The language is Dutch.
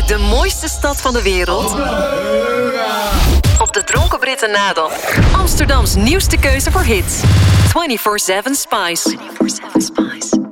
De mooiste stad van de wereld. Op de Dronken Britten nadel. Amsterdams nieuwste keuze voor hits. 24/7 Spice. 24/7 Spice.